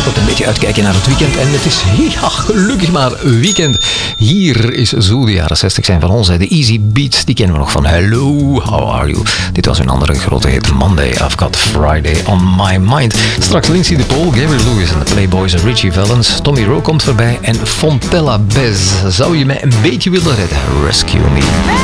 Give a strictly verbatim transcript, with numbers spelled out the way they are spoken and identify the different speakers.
Speaker 1: altijd een beetje uitkijken naar het weekend. En het is ja, gelukkig maar weekend. Hier is zo de jaren zestig zijn van ons. De Easy Beats, die kennen we nog van Hello, How Are You? Dit was een andere grote hit. Monday, I've Got Friday on My Mind. Straks Lindsay de Paul, Gary Lewis en de Playboys, Richie Valens. Tommy Rowe komt voorbij en Fontella Bez. Zou je mij een beetje willen redden? Rescue Me.